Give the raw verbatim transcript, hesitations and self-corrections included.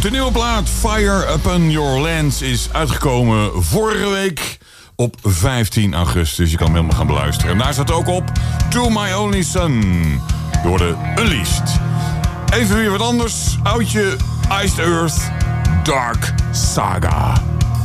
De nieuwe plaat Fire Upon Your Lands is uitgekomen vorige week op vijftien augustus. Je kan hem helemaal gaan beluisteren. En daar staat ook op To My Only Son door de Unleashed. Even weer wat anders. Oudje Iced Earth Dark Saga.